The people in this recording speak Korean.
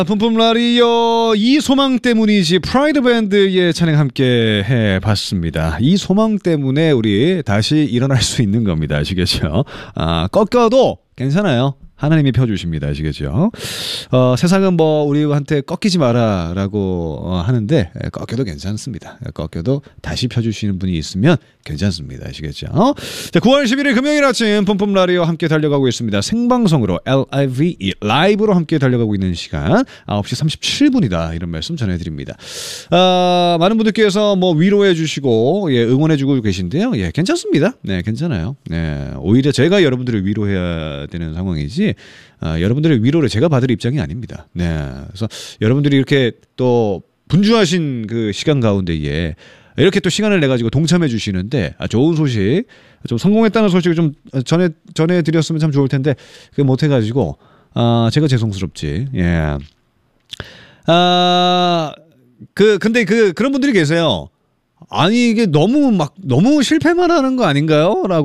뿜뿜라리오 이 소망 때문이지 프라이드 밴드의 찬양 함께 해봤습니다. 이 소망 때문에 우리 다시 일어날 수 있는 겁니다. 아시겠죠? 꺾여도 괜찮아요. 하나님이 펴주십니다. 아시겠죠? 세상은 뭐 우리한테 꺾이지 마라라고 하는데 꺾여도 괜찮습니다. 꺾여도 다시 펴주시는 분이 있으면 괜찮습니다. 아시겠죠? 자, 9월 11일 금요일 아침 뿜뿜 라디오 함께 달려가고 있습니다. 생방송으로 LIVE 라이브로 함께 달려가고 있는 시간 9시 37분이다. 이런 말씀 전해드립니다. 많은 분들께서 뭐 위로해 주시고 예, 응원해 주고 계신데요. 예, 괜찮습니다. 네, 괜찮아요. 네, 오히려 제가 여러분들을 위로해야 되는 상황이지 여러분들의 위로를 제가 받을 입장이 아닙니다. 네, 그래서 여러분들이 이렇게 또 분주하신 그 시간 가운데에 이렇게 또 시간을 내 가지고 동참해 주시는데 좋은 소식, 좀 성공했다는 소식을 좀 전해드렸으면 참 좋을 텐데 그게 못 해가지고 제가 죄송스럽지. 예. 근데 그런 분들이 계세요. 아니 이게 너무 실패만 하는 거 아닌가요? 라고